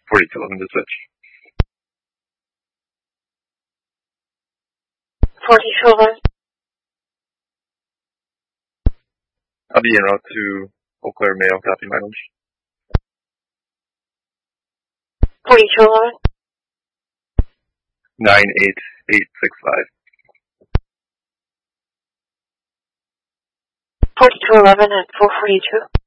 4211 to switch. 4211. I'll be en route to Eau Claire, Mayo, copy mileage. 4211. 98865. 4211 and 442.